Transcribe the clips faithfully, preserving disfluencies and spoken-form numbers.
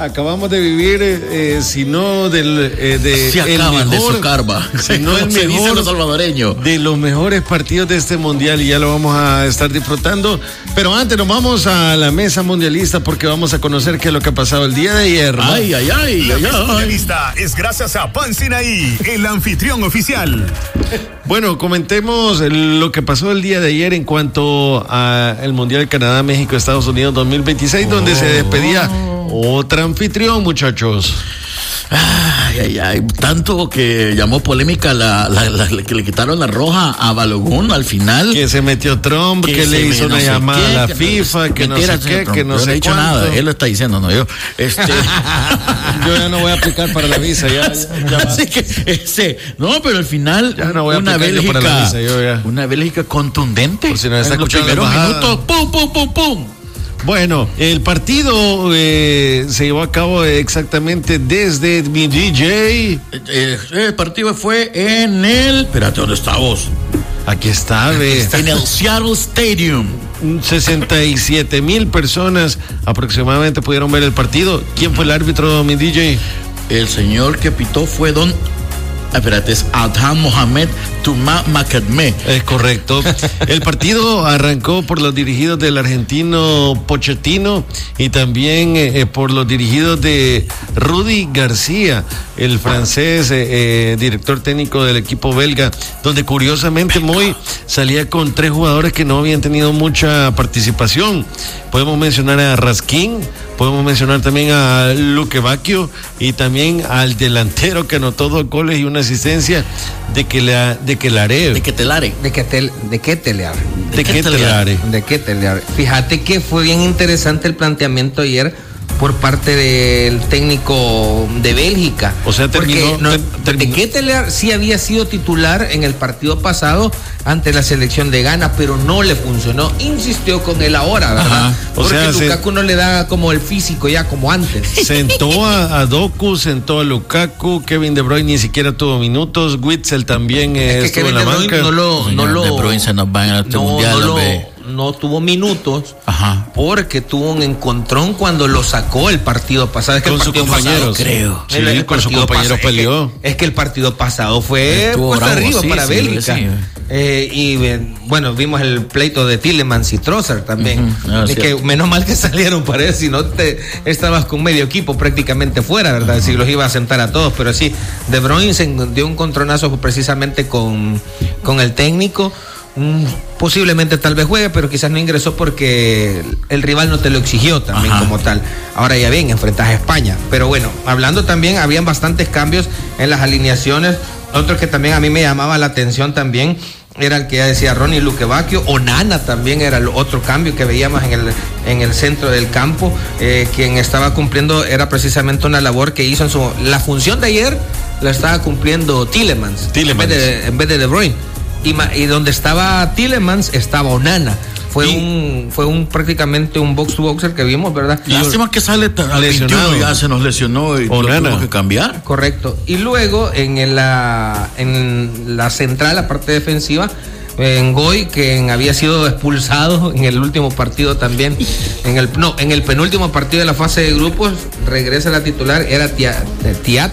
acabamos de vivir, eh, si no del eh, de se acaban mejor, de su karma, si no el se mejor dice los salvadoreños, de los mejores partidos de este mundial, y ya lo vamos a estar disfrutando. Pero antes nos vamos a la mesa mundialista porque vamos a conocer qué es lo que ha pasado el día de ayer, ¿no? Ay, ay, ay, la ay, mesa ay. mundialista es gracias a Pan Sinaí, el anfitrión oficial. Bueno, comentemos lo que pasó el día de ayer en cuanto al Mundial Canadá, México, Estados Unidos dos mil veintiséis, oh. donde se despedía otra anfitrión, muchachos. Ay, ay, ay, tanto que llamó polémica la, la, la, la que le quitaron la roja a Balogun al final. Que se metió Trump, que, que le hizo una no llamada qué, a la FIFA, que no sé qué, que no sé no he dicho cuánto. nada, él lo está diciendo, no yo. Este yo ya no voy a aplicar para la visa, ya. ya, ya Así que ese, no, pero al final ya no voy a una Bélgica, para la visa, yo ya. una Bélgica contundente. Por si nos está en los escuchando primeros la minutos, pum, pum, pum, pum. Bueno, el partido eh, se llevó a cabo exactamente desde mi D J. Eh, el partido fue en el... Espérate, ¿dónde está vos? Aquí está, ve. Está en el Seattle Stadium. sesenta y siete mil personas aproximadamente pudieron ver el partido. ¿Quién fue el árbitro, mi D J? El señor que pitó fue don... Espérate, es Adham Mohamed Tuma Makadme. Es correcto. El partido arrancó por los dirigidos del argentino Pochettino y también eh, por los dirigidos de Rudy García, el francés, eh, eh, director técnico del equipo belga, donde curiosamente Moy salía con tres jugadores que no habían tenido mucha participación. Podemos mencionar a Raskin, podemos mencionar también a Luque Bacchio y también al delantero que anotó dos goles y una asistencia de que la de que la de que telare de que tel, de que telear de que telare de que telear. Fíjate que fue bien interesante el planteamiento ayer por parte del técnico de Bélgica. O sea, terminó, no, ter, terminó. De Ketelaere sí había sido titular en el partido pasado ante la selección de Ghana, pero no le funcionó. Insistió con él ahora, ¿verdad? O Porque sea, Lukaku se... no le da como el físico ya como antes. Sentó a, a Doku, sentó a Lukaku, Kevin De Bruyne ni siquiera tuvo minutos, Witsel también eh, es que estuvo Kevin en la De Bruyne banca. no lo, no lo, De Bruyne se nos va en este no, mundial, no lo, no tuvo minutos. Ajá. Porque tuvo un encontrón cuando lo sacó el partido pasado. Es que con sus compañeros, creo. Sí, el, el con sus compañeros peleó. Es que, es que el partido pasado fue puesta arriba sí, para sí, Bélgica. Sí, eh, y eh, bueno, vimos el pleito de Tielemans y Trossard también. Uh-huh. No, es sí. que menos mal que salieron para eso, si no te estabas con medio equipo prácticamente fuera, ¿verdad? Uh-huh. Si los iba a sentar a todos, pero sí, De Bruyne se dio un contronazo precisamente con, con el técnico. Posiblemente tal vez juegue, pero quizás no ingresó porque el rival no te lo exigió también. Ajá. Como tal. Ahora ya bien, enfrentas a España. Pero bueno, hablando también, habían bastantes cambios en las alineaciones. Otro que también a mí me llamaba la atención también era el que ya decía Ronnie Luque Bacchio. Onana también era el otro cambio que veíamos en el, en el centro del campo. Eh, quien estaba cumpliendo era precisamente una labor que hizo en su... La función de ayer la estaba cumpliendo Tielemans, Tielemans. En vez de, en vez de De Bruyne. Y, y donde estaba Tielemans estaba Onana. Fue y, un fue un prácticamente un box to boxer que vimos, ¿verdad? Lástima que sale al lesionado, ya se nos lesionó y Onana. Lo tuvimos que cambiar. Correcto. Y luego en la en la central, la parte defensiva, en Goy, que había sido expulsado en el último partido también, en el no, en el penúltimo partido de la fase de grupos, regresa la titular, era Thiat,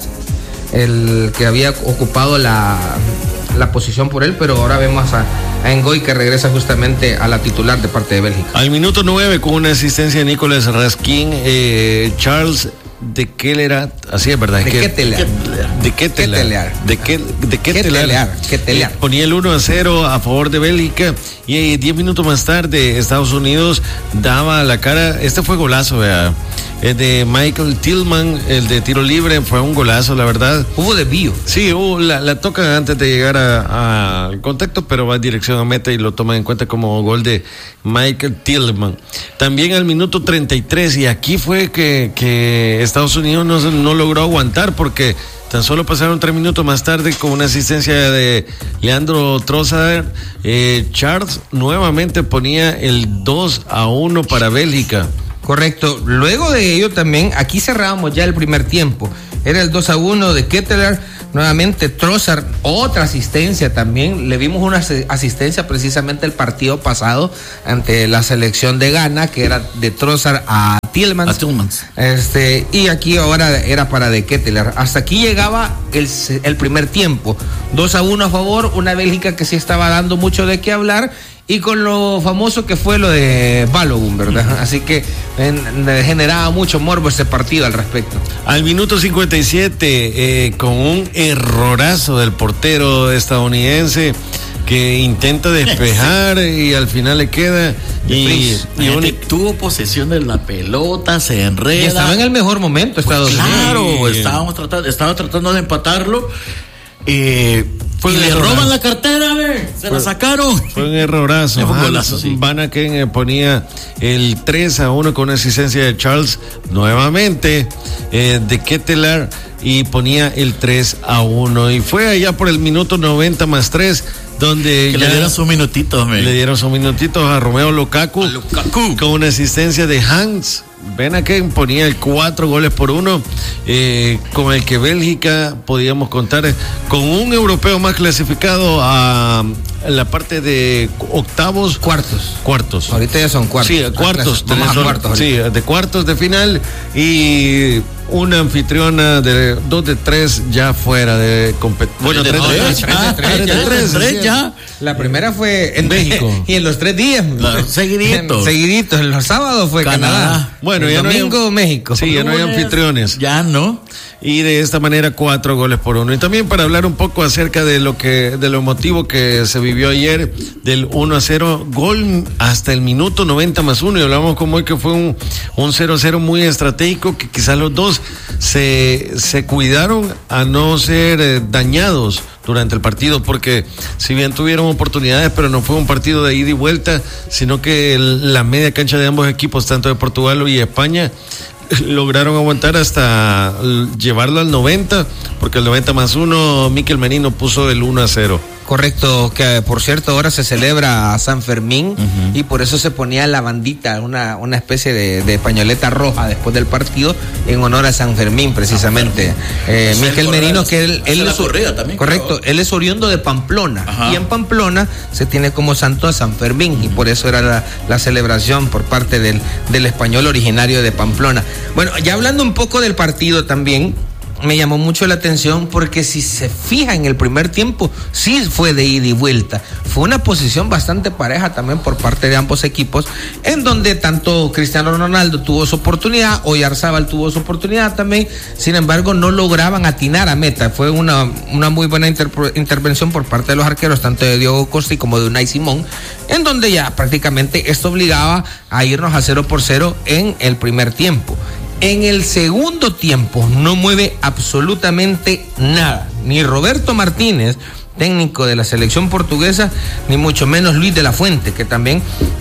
el que había ocupado la la posición por él, pero ahora vemos a, a Ngoy que regresa justamente a la titular de parte de Bélgica. Al minuto nueve, con una asistencia de Nicolas Raskin, eh, Charles de Ketelaere, así es verdad. De Ketelaere. De Ketelaere. De Ketelaere. Eh, ponía el uno a cero a favor de Bélgica y diez minutos más tarde Estados Unidos daba la cara. Este fue golazo, vea. El de Michael Tillman, el de tiro libre, fue un golazo, la verdad. Hubo desvío. Sí, hubo, la, la toca antes de llegar al contacto, pero va en dirección a meta y lo toman en cuenta como gol de Michael Tillman. También al minuto treinta y tres, y aquí fue que, que Estados Unidos no, no logró aguantar, porque tan solo pasaron tres minutos más tarde con una asistencia de Leandro Trossard. Eh, Charles nuevamente ponía el dos a uno para Bélgica. Correcto. Luego de ello también, aquí cerrábamos ya el primer tiempo. Era el dos a uno de Ketelaere. Nuevamente Trossard, otra asistencia también. Le vimos una asistencia precisamente el partido pasado ante la selección de Ghana, que era de Trossard a Tielemans. A Tielemans. Este, y aquí ahora era para De Ketelaere. Hasta aquí llegaba el, el primer tiempo. dos a uno a favor, una Bélgica que sí estaba dando mucho de qué hablar. Y con lo famoso que fue lo de Balogun, ¿verdad? Uh-huh. Así que en, en, generaba mucho morbo este partido al respecto. Al minuto cincuenta y siete, eh, con un errorazo del portero estadounidense que intenta despejar y al final le queda y, y un... tuvo posesión de la pelota, se enreda. Y estaba en el mejor momento Estados pues claro, Unidos. Claro, estábamos tratando, estaba tratando de empatarlo. Eh, Fue y le errorazo. Roban la cartera, ve, se fue, la sacaron. Fue un errorazo. Golazo, sí. Van Aken eh, ponía el tres a uno con asistencia de Charles nuevamente, eh, De Ketelaere, y ponía el tres a uno. Y fue allá por el minuto noventa más tres, donde que ya le dieron sus minutitos, le dieron sus minutitos a Romeo Lukaku, a Lukaku. Con una asistencia de Hans Benaken, ponía el cuatro goles por uno, eh, con el que Bélgica podíamos contar con un europeo más clasificado a la parte de octavos, cuartos, cuartos. Ahorita ya son cuartos. Sí, cuartos. Vamos a cuartos. Sí, de cuartos de final y una anfitriona de dos de tres ya fuera de competición. Bueno, tres de tres ya. La primera fue en México y en los tres días. Seguiditos. Seguiditos. En los sábados fue Canadá. Canadá. Bueno, el ya domingo no hay, México. Sí, ya no hay anfitriones. Ya no. Y de esta manera cuatro goles por uno. Y también para hablar un poco acerca de lo que, de lo emotivo que se vivió ayer, del uno a cero, gol hasta el minuto noventa más uno. Y hablamos como hoy que fue un, un cero a cero muy estratégico, que quizás los dos se, se cuidaron a no ser eh, dañados durante el partido, porque si bien tuvieron oportunidades, pero no fue un partido de ida y vuelta, sino que el, la media cancha de ambos equipos, tanto de Portugal y España, lograron aguantar hasta llevarlo al noventa, porque el noventa más uno, Mikel Merino puso el uno a cero. Correcto, que por cierto ahora se celebra San Fermín, uh-huh. y por eso se ponía la bandita, una, una especie de, de pañoleta roja después del partido en honor a San Fermín precisamente. Ah, eh, Mikel Merino, que él, él es, también, correcto, claro. Él es oriundo de Pamplona, ajá. Y en Pamplona se tiene como santo a San Fermín, uh-huh. y por eso era la, la celebración por parte del, del español originario de Pamplona. Bueno, ya hablando un poco del partido también, me llamó mucho la atención porque si se fija en el primer tiempo, sí fue de ida y vuelta. Fue una posición bastante pareja también por parte de ambos equipos, en donde tanto Cristiano Ronaldo tuvo su oportunidad, Oyarzábal tuvo su oportunidad también, sin embargo no lograban atinar a meta. Fue una, una muy buena inter- intervención por parte de los arqueros, tanto de Diogo Costa y como de Unai Simón, en donde ya prácticamente esto obligaba a irnos a cero por cero en el primer tiempo. En el segundo tiempo no mueve absolutamente nada, ni Roberto Martínez, técnico de la selección portuguesa, ni mucho menos Luis de la Fuente, que también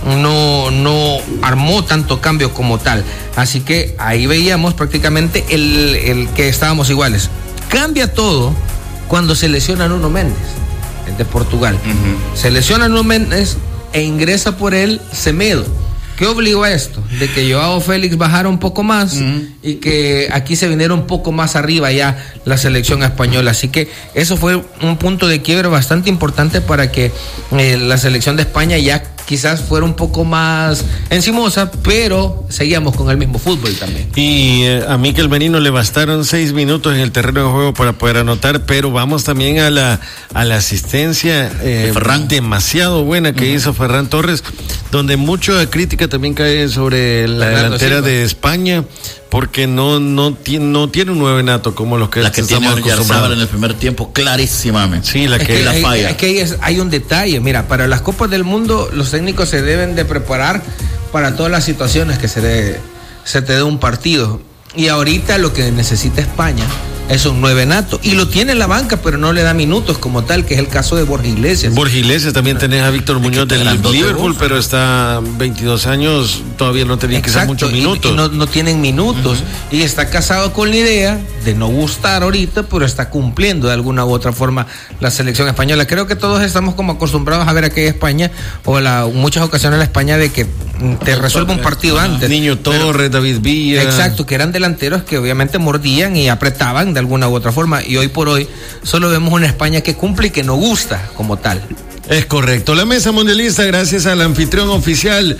no, no armó tanto cambio como tal. Así que ahí veíamos prácticamente el, el que estábamos iguales. Cambia todo cuando se lesiona Nuno Méndez, el de Portugal. Uh-huh. Se lesiona Nuno Méndez e ingresa por él Semedo. ¿Qué obligó a esto? De que Joao Félix bajara un poco más, uh-huh. y que aquí se viniera un poco más arriba ya la selección española. Así que eso fue un punto de quiebre bastante importante para que eh, la selección de España ya quizás fuera un poco más encimosa, pero seguíamos con el mismo fútbol también. Y eh, a Mikel Merino le bastaron seis minutos en el terreno de juego para poder anotar, pero vamos también a la a la asistencia eh, demasiado buena que uh-huh. hizo Ferran Torres, donde mucha crítica también cae sobre la Fernando delantera Silva. De España, porque no no tiene no tiene un nueve nato como los que la que tiene Oyarzábal en el primer tiempo clarísimamente. Sí, la es que, que la hay, falla. Es que hay, hay un detalle, mira, para las Copas del Mundo los técnicos se deben de preparar para todas las situaciones que se de, se te dé un partido, y ahorita lo que necesita España es un nueve nato, y lo tiene en la banca, pero no le da minutos como tal, que es el caso de Borja Iglesias. Borja Iglesias, también tenés a Víctor Muñoz del Liverpool, pero está veintidós años, todavía no tenía quizás muchos minutos. Y, y no, no tienen minutos, uh-huh. y está casado con la idea de no gustar ahorita, pero está cumpliendo de alguna u otra forma la selección española. Creo que todos estamos como acostumbrados a ver aquella España, o la, muchas ocasiones la España de que te resuelve un partido antes. Niño Torres, pero, David Villa. Exacto, que eran delanteros que obviamente mordían y apretaban de alguna u otra forma, y hoy por hoy solo vemos una España que cumple y que no gusta como tal. Es correcto. La mesa mundialista, gracias al anfitrión oficial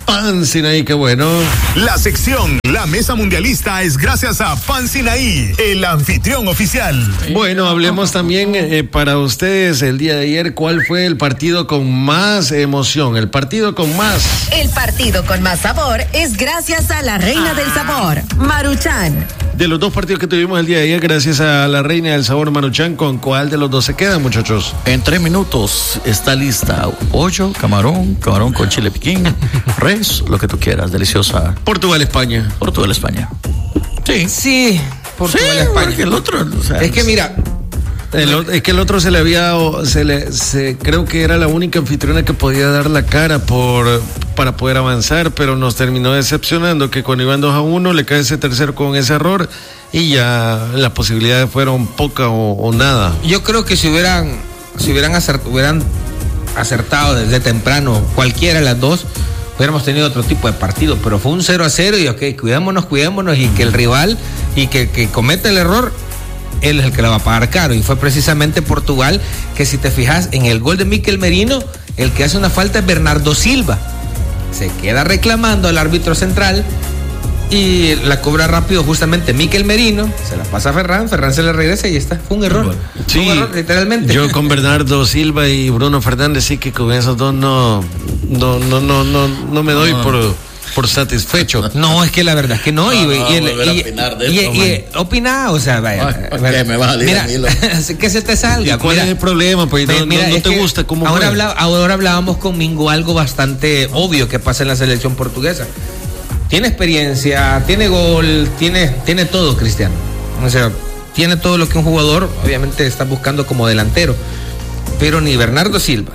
Pan Sinaí, qué bueno. La sección La Mesa Mundialista es gracias a Pan Sinaí, el anfitrión oficial. Bueno, hablemos también eh, para ustedes el día de ayer, ¿cuál fue el partido con más emoción? El partido con más. El partido con más sabor es gracias a la reina del sabor, Maruchan. De los dos partidos que tuvimos el día de ayer, gracias a la reina del sabor Maruchan, ¿con cuál de los dos se quedan, muchachos? En tres minutos está lista. Pollo, camarón, camarón con chile piquín, res, lo que tú quieras, deliciosa. Portugal, España. Portugal, España. Sí. Sí, Portugal, sí, España. Porque el otro, o sea, es que mira... El, es que el otro se le había, se le, se, creo que era la única anfitriona que podía dar la cara por para poder avanzar, pero nos terminó decepcionando que cuando iban dos a uno le cae ese tercero con ese error y ya las posibilidades fueron pocas o, o nada. Yo creo que si hubieran, si hubieran, acert, hubieran acertado desde temprano cualquiera de las dos, hubiéramos tenido otro tipo de partido, pero fue un cero a cero y ok, cuidémonos, cuidémonos y que el rival y que, que cometa el error, él es el que la va a pagar caro, y fue precisamente Portugal, que si te fijas en el gol de Mikel Merino, el que hace una falta es Bernardo Silva, se queda reclamando al árbitro central y la cobra rápido justamente Mikel Merino, se la pasa a Ferran, Ferran se le regresa y ya está, fue un error, sí, fue un error literalmente. Yo con Bernardo Silva y Bruno Fernández sí que con esos dos no no no no no, no me doy no. por por satisfecho. No, es que la verdad es que no. no, y, no, y, el, y, opinar de y, esto, y, y opina, o sea, vaya. Ay, okay, me va a mira, que se te salga. ¿Y cuál mira, es el problema? Pues no, mira, no, no te gusta cómo ahora, habla, ahora hablábamos con Mingo algo bastante obvio que pasa en la selección portuguesa. Tiene experiencia, tiene gol, tiene, tiene todo, Cristiano. O sea, tiene todo lo que un jugador obviamente está buscando como delantero. Pero ni Bernardo Silva,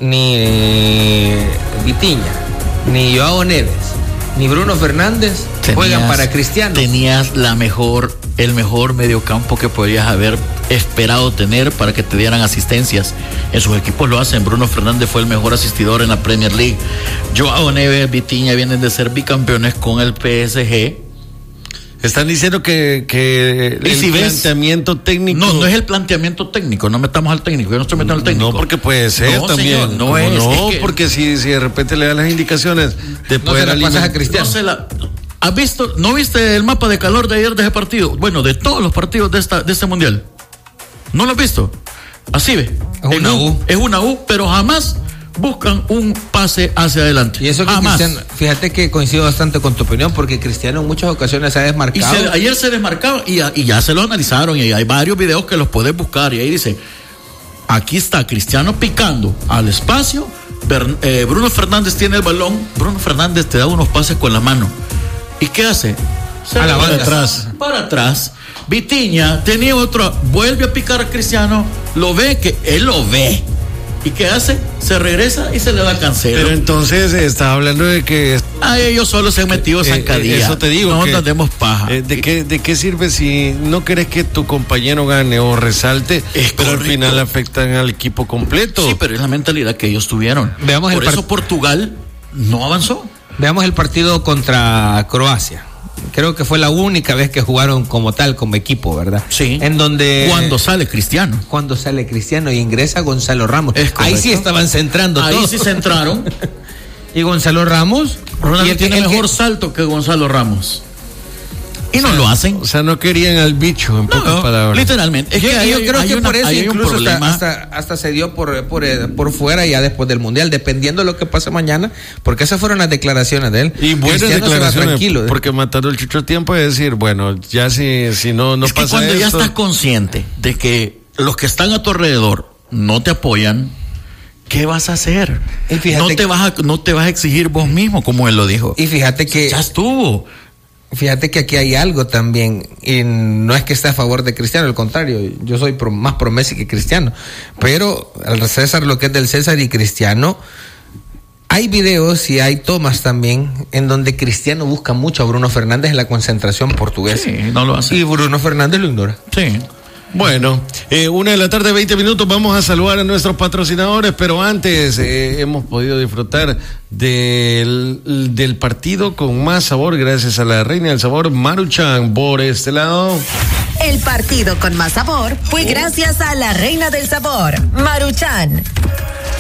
ni Vitinha, ni Joao Neves, ni Bruno Fernández tenías, juegan para Cristiano. Tenías la mejor, el mejor mediocampo que podrías haber esperado tener para que te dieran asistencias. En sus equipos lo hacen. Bruno Fernández fue el mejor asistidor en la Premier League. Joao Neves, Vitinha vienen de ser bicampeones con el P S G. Están diciendo que, que el si planteamiento ves, técnico. No, no es el planteamiento técnico, no metamos al técnico, yo no estoy metiendo al técnico. No, porque puede ser no, también. Señor, no es, no, es que, porque si, si de repente le dan las indicaciones, después no se la pasas a Cristiano. No se la, ¿Has visto, no viste el mapa de calor de ayer de ese partido? Bueno, de todos los partidos de esta, de este mundial. ¿No lo has visto? Así ve. Es una U. Es una U, pero jamás buscan un pase hacia adelante. Y eso que jamás. Cristiano, fíjate que coincido bastante con tu opinión, porque Cristiano en muchas ocasiones se ha desmarcado. Y se, ayer se desmarcaba y, y ya se lo analizaron y hay varios videos que los puedes buscar y ahí dice, aquí está Cristiano picando al espacio, Ber, eh, Bruno Fernández tiene el balón, Bruno Fernández te da unos pases con la mano. ¿Y qué hace? Se a la para banda. atrás. Para atrás. Vitinha tenía otro, vuelve a picar a Cristiano, lo ve, que él lo ve. ¿Y qué hace? Se regresa y se le da Cancelo. Pero entonces está hablando de que... Ah, ellos solo se han metido zancadilla. Eh, eso te digo. No que, nos demos paja. Eh, ¿de, qué, ¿De qué sirve si no querés que tu compañero gane o resalte, es pero correcto. Al final afectan al equipo completo? Sí, pero es la mentalidad que ellos tuvieron. Veamos Por el eso Portugal no avanzó. Veamos el partido contra Croacia. Creo que fue la única vez que jugaron como tal, como equipo, ¿verdad? Sí. En donde... Cuando sale Cristiano. Cuando sale Cristiano y ingresa Gonzalo Ramos. Ahí sí estaban centrando Ahí todo. sí centraron. Y Gonzalo Ramos... Ronaldo y el, tiene el, mejor el, salto que Gonzalo Ramos. Y no o sea, lo hacen. O sea, no querían al bicho, en no, pocas palabras. Literalmente. Es yo, que hay, yo creo hay que una, por eso incluso hasta, hasta, hasta se dio por, por, por fuera ya después del Mundial, dependiendo de lo que pase mañana, porque esas fueron las declaraciones de él. Y buenas Cristiano declaraciones, tranquilo, porque matando el chucho a tiempo es decir, bueno, ya si, si no, no es pasa que cuando esto... ya estás consciente de que los que están a tu alrededor no te apoyan, ¿qué vas a hacer? Y fíjate no te vas a, no te vas a exigir vos mismo, como él lo dijo. Y fíjate que... Ya estuvo. Fíjate que aquí hay algo también, y no es que esté a favor de Cristiano, al contrario, yo soy pro, más pro Messi que Cristiano, pero al César lo que es del César y Cristiano, hay videos y hay tomas también en donde Cristiano busca mucho a Bruno Fernández en la concentración portuguesa. Sí, no lo hace. Y Bruno Fernández lo ignora. Sí. Bueno, eh, una de la tarde, veinte minutos, vamos a saludar a nuestros patrocinadores, pero antes eh, hemos podido disfrutar del, del partido con más sabor gracias a la reina del sabor, Maruchan, por este lado. El partido con más sabor fue gracias a la reina del sabor, Maruchan.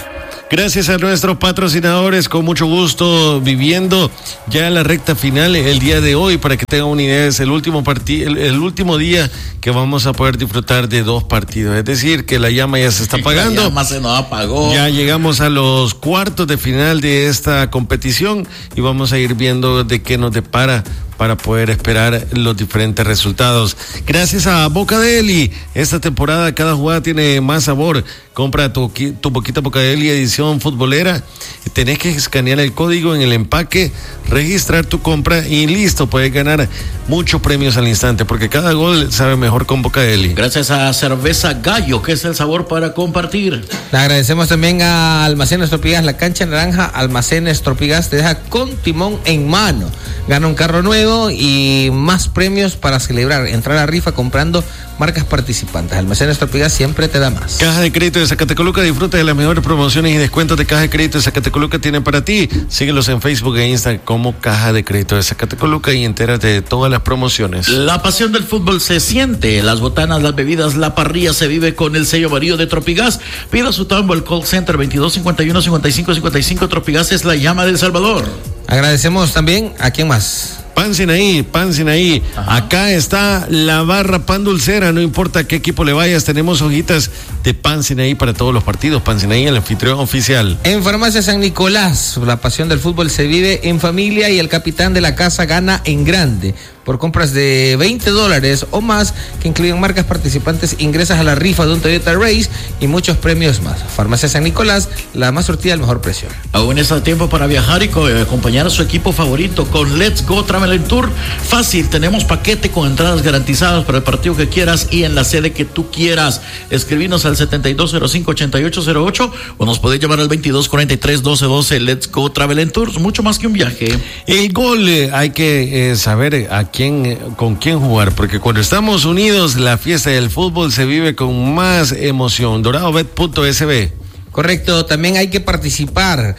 Gracias a nuestros patrocinadores, con mucho gusto, viviendo ya la recta final el día de hoy. Para que tengan una idea, es el último partido, el, el último día que vamos a poder disfrutar de dos partidos. Es decir, que la llama ya se está apagando. La llama se nos apagó. Ya llegamos a los cuartos de final de esta competición y vamos a ir viendo de qué nos depara para poder esperar los diferentes resultados. Gracias a Bocadeli, esta temporada cada jugada tiene más sabor. Compra tu, tu Boquita Bocadeli edición futbolera. Tenés que escanear el código en el empaque, registrar tu compra y listo, puedes ganar muchos premios al instante, porque cada gol sabe mejor con Bocadeli. Gracias a Cerveza Gallo, que es el sabor para compartir. Le agradecemos también a Almacenes Tropigas, la cancha naranja. Almacenes Tropigas te deja con timón en mano. Gana un carro nuevo y más premios para celebrar. Entrar a rifa comprando marcas participantes. Almacenes Tropigas siempre te da más. Caja de Crédito de Zacatecoluca, disfruta de las mejores promociones y descuentos de Caja de Crédito de Zacatecoluca tienen para ti. Síguelos en Facebook e Instagram como Caja de Crédito de Zacatecoluca y entérate de todas las promociones. La pasión del fútbol se siente. Las botanas, las bebidas, la parrilla se vive con el sello amarillo de Tropigas. Pida su tambo al call center veintidós cincuenta y uno cincuenta y cinco cincuenta y cinco. Tropigas es la llama del Salvador. Agradecemos también a quién más. Pan Sinaí, Pan Sinaí. Acá está la barra Pan Dulcera, no importa qué equipo le vayas, tenemos hojitas de Pan Sinaí para todos los partidos. Pan Sinaí, el anfitrión oficial. En Farmacia San Nicolás, la pasión del fútbol se vive en familia y el capitán de la casa gana en grande. Por compras de veinte dólares o más, que incluyen marcas participantes, ingresas a la rifa de un Toyota Race y muchos premios más. Farmacia San Nicolás, la más surtida al mejor precio. Aún está tiempo para viajar y co- acompañar a su equipo favorito con Let's Go Travel and Tour. Fácil, tenemos paquete con entradas garantizadas para el partido que quieras y en la sede que tú quieras. Escribinos al setenta y dos cero cinco ochenta y ocho cero ocho o nos podés llamar al veintidós cuarenta y tres doce doce. Let's Go Travel and Tours, mucho más que un viaje. El gol, eh, hay que eh, saber a quién, eh, con quién jugar, porque cuando estamos unidos, la fiesta del fútbol se vive con más emoción. doradobet punto es be. Correcto, también hay que participar,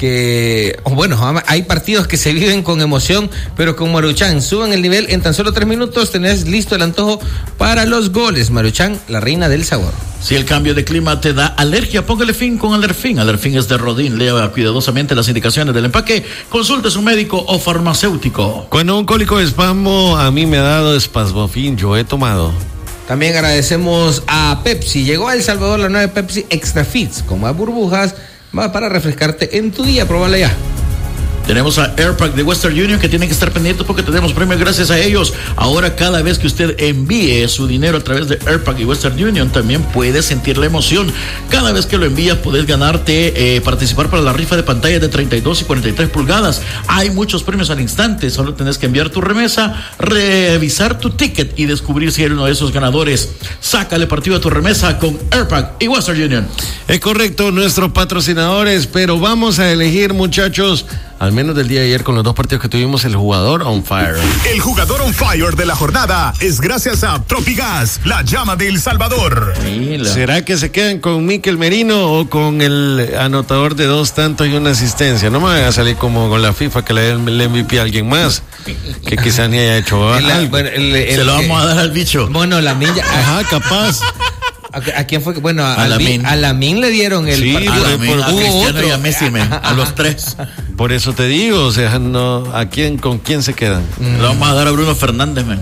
que, bueno, hay partidos que se viven con emoción, pero con Maruchan, suban el nivel, en tan solo tres minutos tenés listo el antojo para los goles. Maruchan, la reina del sabor. Si el cambio de clima te da alergia, póngale fin con Alerfin. Alerfin es de Rodin. Lea cuidadosamente las indicaciones del empaque. Consulte a su médico o farmacéutico. Cuando un cólico de espasmo a mí me ha dado espasmofin, yo he tomado. También agradecemos a Pepsi. Llegó a El Salvador la nueva Pepsi Extra Fits, con más burbujas, más para refrescarte en tu día. Probala ya. Tenemos a Airpack de Western Union, que tienen que estar pendientes porque tenemos premios gracias a ellos. Ahora, cada vez que usted envíe su dinero a través de Airpack y Western Union, también puede sentir la emoción. Cada vez que lo envías, puedes ganarte, eh, participar para la rifa de pantallas de treinta y dos y cuarenta y tres pulgadas. Hay muchos premios al instante. Solo tenés que enviar tu remesa, revisar tu ticket y descubrir si eres uno de esos ganadores. Sácale partido a tu remesa con Airpack y Western Union. Es correcto, nuestros patrocinadores, pero vamos a elegir, muchachos, al menos del día de ayer con los dos partidos que tuvimos, el jugador on fire. El jugador on fire de la jornada es gracias a Tropigas, la llama de El Salvador. Mira. ¿Será que se quedan con Mikel Merino o con el anotador de dos tantos y una asistencia? No me vaya a salir como con la FIFA que le dé el M V P a alguien más, que quizás ni haya hecho El- algo. bueno, el- el- Se lo vamos a dar al bicho. Bueno, la milla. Ajá, capaz. ¿A, a quién fue? Bueno, a, A Lamin. a Lamin le dieron el Sí, partido. A, la, por- a hubo Cristiano otro. y a Messi, men, a los tres. Por eso te digo, o sea, no, ¿a quién, con quién se quedan? Lo vamos a dar a Bruno Fernández, men.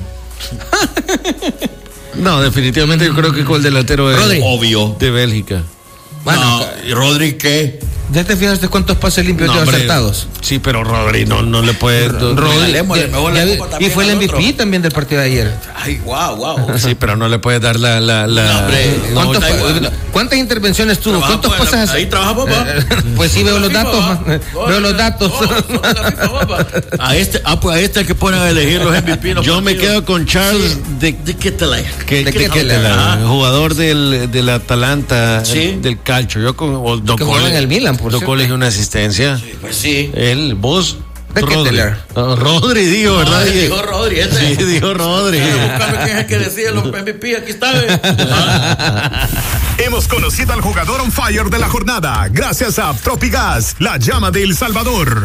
No, definitivamente yo creo que con el delantero de, Rodri. Obvio. de Bélgica. Bueno, No, ¿y Rodri qué? ¿ya te fijaste cuántos pases limpios No, dio hombre, acertados? Sí, pero Rodri no, no le puede. Rodri, regalémosle, ya- mejor la ya vi- copa y también fue el al M V P otro. también del partido de ayer. Ay, guau, guau. Sí, pero no le puede dar la. la, la No, hombre, no, ¿Cuántos da pa- igual. ¿Cuántas intervenciones tuvo? Trabaja ¿Cuántos por la- pases? ahí trabaja, papá. Pues sí, veo los FIFA, datos. va. man. Veo los datos. No, son de la FIFA, papá. A este, ah, pues a este es que ponen a elegir los M V P. en los Yo me partidos. quedo con Charles Sí. de. ¿De qué te la? Que, ¿De que- qué que- te la- el jugador del, del Atalanta, Sí. del Calcio. Yo con o, Que jugaba en el Milan, por Dos cierto. goles y una asistencia. Pues sí. Él, vos, ¿De qué Rodri. Teller? No, Rodri, digo, ¿verdad? Ay, dijo Rodri, este. Sí, dijo Rodri. Buscame quién es el que decide los M V P. Aquí está, ve. Ah. Hemos conocido al jugador on fire de la jornada gracias a Tropigas, la llama de El Salvador.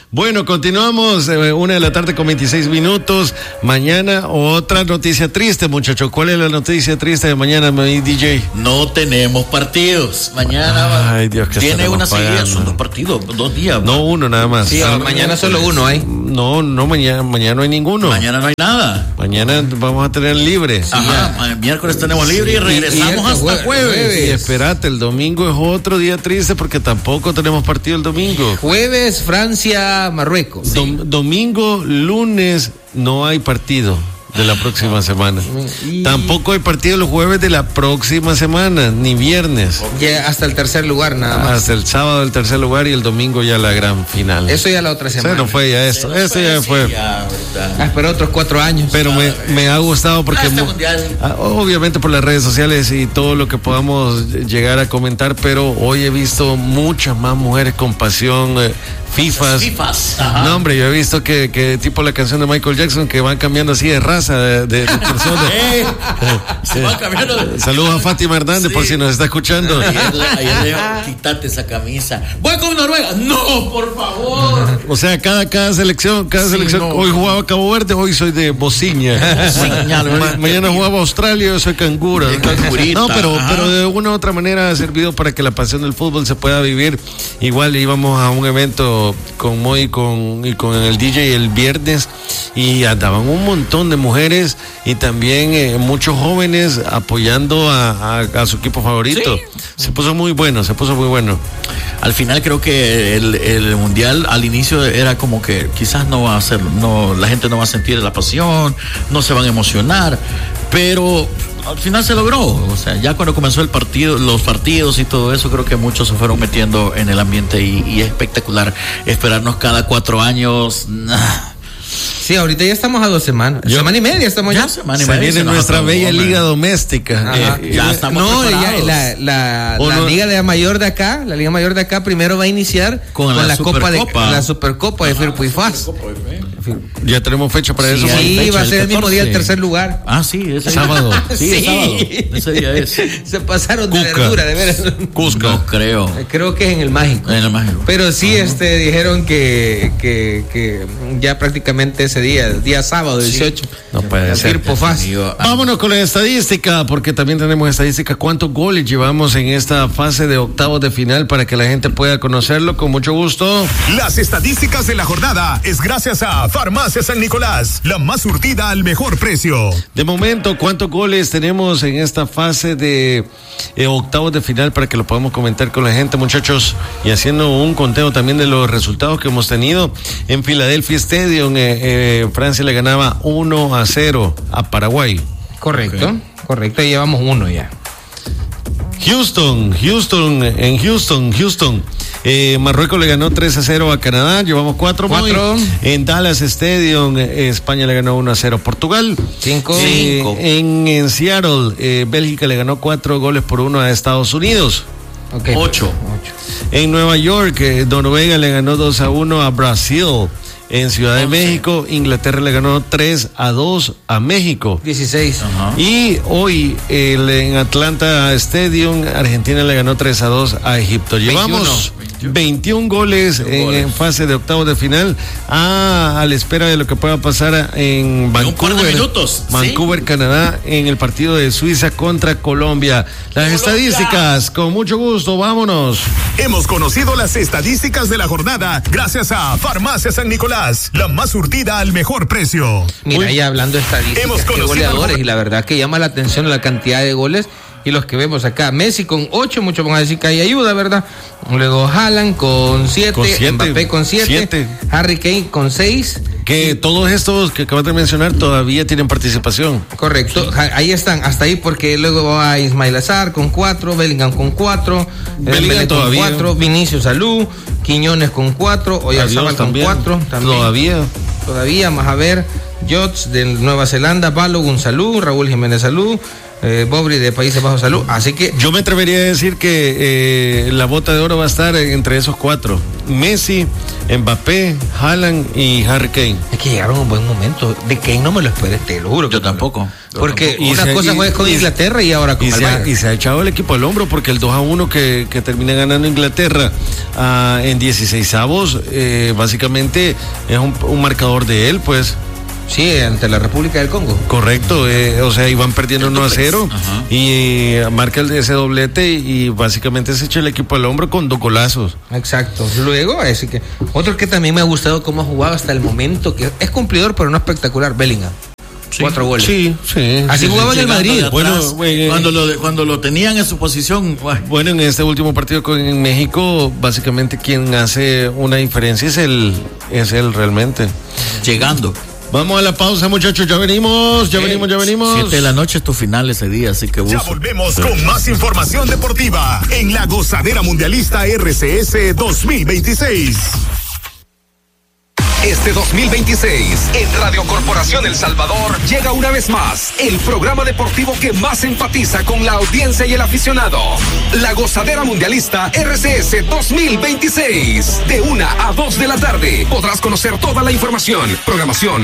Bueno, continuamos, eh, una de la tarde con veintiséis minutos. Mañana otra noticia triste, muchachos. ¿Cuál es la noticia triste de mañana, mi D J? No tenemos partidos. Mañana Ay, Dios, que tiene una pagando. seguida, son dos partidos, dos días. No, uno nada más. Sí, ah, mañana solo uno hay. No, no, mañana, mañana no hay ninguno. Mañana no hay nada. Mañana vamos a tener libre. Ajá, el miércoles tenemos libre y regresamos y hasta jueves, jueves. jueves. Y espérate, el domingo es otro día triste porque tampoco tenemos partido el domingo. Jueves, Francia, Marruecos. Dom- domingo, lunes, no hay partido de la próxima semana. Y- Tampoco hay partido los jueves de la próxima semana, ni viernes. Ya hasta el tercer lugar nada más. Hasta el sábado el tercer lugar y el domingo ya la gran final. Eso ya la otra Se semana. nos fue ya esto, esto ya Sí, fue. ya, Ah, ¿verdad? pero otros cuatro años. Pero me, me ha gustado porque Ah, este mu- mundial. ah, obviamente por las redes sociales y todo lo que podamos llegar a comentar, pero hoy he visto muchas más mujeres con pasión, eh, FIFAs. Fifas. Ajá. No, hombre, yo he visto que, que tipo la canción de Michael Jackson que van cambiando así de raza, de, de- de persona. Eh, se va cambiando de- Saludos a Fátima Hernández Sí. por si nos está escuchando. Ayer, ayer le digo, quítate esa camisa. Voy con Noruega. No, por favor. O sea, cada, cada selección, cada Sí, selección, no. hoy jugaba Cabo Verde, hoy soy de Bociña. Bociña, Ma- mañana jugaba Australia, yo soy cangura. De cangurita, No, pero, ajá. pero de una u otra manera ha servido para que la pasión del fútbol se pueda vivir. Igual íbamos a un evento con Moy y con, y con el D J el viernes y andaban un montón de mujeres y también eh, muchos jóvenes apoyando a, a- a su equipo favorito. Sí. Se puso muy bueno, se puso muy bueno. Al final creo que el, el mundial al inicio era como que quizás no va a ser, no, la gente no va a sentir la pasión, no se van a emocionar, pero al final se logró. O sea, ya cuando comenzó el partido, los partidos y todo eso, creo que muchos se fueron metiendo en el ambiente y, y es espectacular esperarnos cada cuatro años. Nah. Sí, ahorita ya estamos a dos semanas. Yo- semana y media estamos ya. Ya semana y Se media viene se nos nuestra acabó, bella hombre. liga doméstica. Ajá. Eh, Ya eh, estamos No, ya, preparados. la, la, ¿O la no? Liga de Mayor de acá, la Liga Mayor de acá primero va a iniciar Con con, la la, Copa de Supercopa. la Supercopa de Firpo y Faz. Ya tenemos fecha para eso. Sí, Sí, fecha, va a el ser el mismo día el catorce. tercer lugar. Ah, sí, ese Sábado. Sí, es sábado. Ese día es. Se pasaron de Cuca. verdura, de veras. Cusca. No creo. Creo que es en el Mágico. En el mágico. Pero sí, este, dijeron que, que, que ya prácticamente ese día, día sábado dieciocho. No puede el ser. Firpo Faz. Digo, ah, Vámonos con la estadística, porque también tenemos estadística. ¿Cuántos goles llevamos en esta fase de octavos de final para que la gente pueda conocerlo? Con mucho gusto. Las estadísticas de la jornada es gracias a Farmacia San Nicolás, la más surtida al mejor precio. De momento, ¿cuántos goles tenemos en esta fase de eh, octavos de final para que lo podamos comentar con la gente, muchachos? Y haciendo un conteo también de los resultados que hemos tenido. En Philadelphia Stadium, eh, eh, Francia le ganaba uno a cero a Paraguay. Correcto, correcto, ahí llevamos uno ya. Houston, Houston, en Houston, Houston. Eh, Marruecos le ganó tres a cero a Canadá, llevamos cuatro. Cuatro. Moy. En Dallas Stadium, eh, España le ganó uno a cero a Portugal. Cinco. Eh, Cinco. en, en Seattle, eh, Bélgica le ganó cuatro goles por uno a Estados Unidos. Ok. Ocho. Ocho. En Nueva York, eh, Noruega le ganó dos a uno a Brasil. En Ciudad de Once. México, Inglaterra le ganó tres a dos a México. dieciséis. Ajá. Y hoy el, en Atlanta Stadium, Argentina le ganó tres a dos a Egipto. Llevamos veintiún goles en, goles. en fase de octavos de final, a, a la espera de lo que pueda pasar en un par de Vancouver, minutos, ¿sí? Vancouver, Canadá, en el partido de Suiza contra Colombia. Las Colombia. estadísticas, con mucho gusto, vámonos. Hemos conocido las estadísticas de la jornada gracias a Farmacia San Nicolás, la más surtida al mejor precio. Mira, Uy. ya hablando de Hemos estadísticas, qué conocido goleadores, algo- y la verdad que llama la atención la cantidad de goles y los que vemos acá. Messi con ocho, muchos van a decir que hay ayuda, ¿verdad? Luego Haaland con siete, Con siete, Mbappé con siete, siete. Harry Kane con seis. Que todos estos que acabas de mencionar todavía tienen participación. Correcto, ja- ahí están, hasta ahí, porque luego va Ismail Azar con cuatro, Bellingham con cuatro, Bellingham Dembélé con todavía. cuatro, Vinicius Salú, Quiñones con cuatro, Oyarzabal Adiós con también. cuatro, también. Todavía. Todavía, más a ver, Jots de Nueva Zelanda, Balogun Salud, Raúl Jiménez Salud, eh, Bobry de Países Bajos Salud. Así que yo me atrevería a decir que eh, la bota de oro va a estar entre esos cuatro: Messi, Mbappé, Haaland y Harry Kane. Es que llegaron a un buen momento. De Kane no me lo esperé, te lo juro. Yo tampoco. Porque y una se, cosa fue con y, Inglaterra y ahora con y Alemania. Se, y se ha echado el equipo al hombro, porque el dos a uno que, que termina ganando Inglaterra uh, en dieciseisavos, eh, básicamente es un, un marcador de él, pues. Sí, ante la República del Congo. Correcto, eh, o sea, iban perdiendo uno a cero y eh, marca el, ese doblete y básicamente se echa el equipo al hombro con dos golazos. Exacto. Luego, así que otro que también me ha gustado cómo ha jugado hasta el momento, que es cumplidor pero no espectacular, Bellingham. Sí. Cuatro goles. Sí, sí. Así sí, jugaba sí, en el Madrid. Bueno, eh, cuando, lo, cuando lo tenían en su posición. Bueno, en este último partido con en México, básicamente quien hace una diferencia es él, es él realmente. Llegando. Vamos a la pausa, muchachos, ya venimos, ya eh, venimos, ya venimos. Siete de la noche es tu final ese día, así que uso. Ya volvemos sí. con más información deportiva en la Gozadera Mundialista R C S dos mil veintiséis. Este dos mil veintiséis, en Radio Corporación El Salvador, llega una vez más el programa deportivo que más enfatiza con la audiencia y el aficionado. La Gozadera Mundialista R C S dos mil veintiséis. De una a dos de la tarde podrás conocer toda la información, programación,